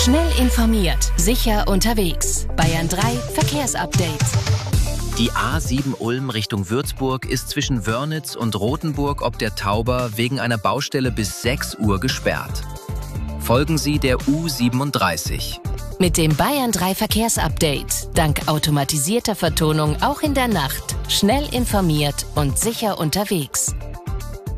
Schnell informiert, sicher unterwegs. Bayern 3 Verkehrsupdate. Die A7 Ulm Richtung Würzburg ist zwischen Wörnitz und Rothenburg ob der Tauber wegen einer Baustelle bis 6 Uhr gesperrt. Folgen Sie der U37. Mit dem Bayern 3 Verkehrsupdate. Dank automatisierter Vertonung auch in der Nacht. Schnell informiert und sicher unterwegs.